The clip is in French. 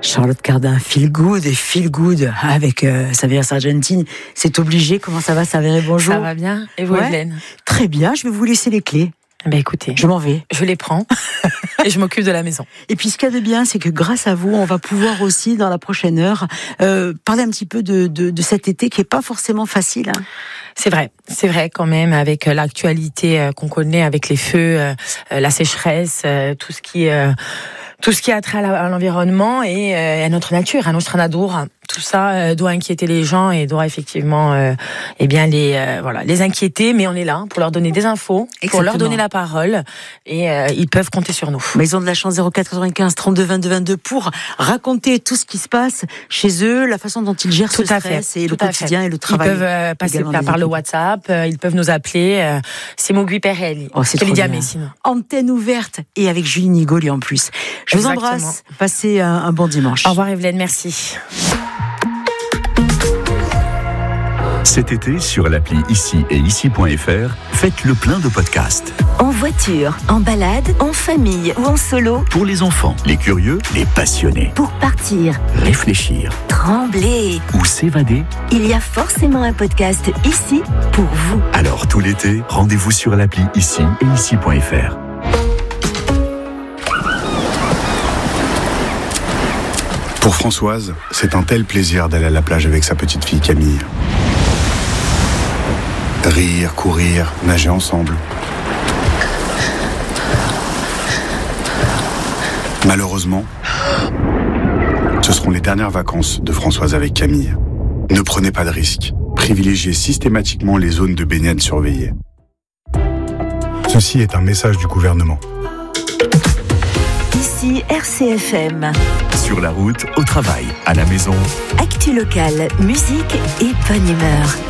Charlotte Cardin, feel good avec Xavier Sargentini. C'est obligé. Comment ça va, Xavier? Bonjour. Ça va bien. Et vous, Evelyne? Très bien. Je vais vous laisser les clés. Ben écoutez, je m'en vais. Je les prends et je m'occupe de la maison. Et puis ce qu'il y a de bien, c'est que grâce à vous, on va pouvoir aussi, dans la prochaine heure, parler un petit peu de cet été qui est pas forcément facile. Hein. C'est vrai quand même, avec l'actualité qu'on connaît, avec les feux, la sécheresse, tout ce qui a trait à l'environnement et à notre nature, à notre nature. Tout ça doit inquiéter les gens et doit effectivement les inquiéter, mais on est là pour leur donner des infos, pour leur donner la parole et ils peuvent compter sur nous. Mais ils ont de la chance. 04 95 32 22 22 pour raconter tout ce qui se passe chez eux, la façon dont ils gèrent ce stress et le quotidien et le travail. Ils peuvent passer par le WhatsApp, ils peuvent nous appeler. C'est Mogui Perelli. C'est trop bien. Sinon. Antenne ouverte et avec Julie Nigoli en plus. Je vous embrasse. Passez un bon dimanche. Au revoir Evelyne, merci. Cet été, sur l'appli Ici et Ici.fr, faites le plein de podcasts. En voiture, en balade, en famille ou en solo. Pour les enfants, les curieux, les passionnés. Pour partir, réfléchir, trembler ou s'évader. Il y a forcément un podcast ici pour vous. Alors tout l'été, rendez-vous sur l'appli Ici et Ici.fr. Pour Françoise, c'est un tel plaisir d'aller à la plage avec sa petite fille Camille. Rire, courir, nager ensemble. Malheureusement, ce seront les dernières vacances de Françoise avec Camille. Ne prenez pas de risques. Privilégiez systématiquement les zones de baignade surveillées. Ceci est un message du gouvernement. Ici RCFM. Sur la route, au travail, à la maison. Actu locale, musique et bonne humeur.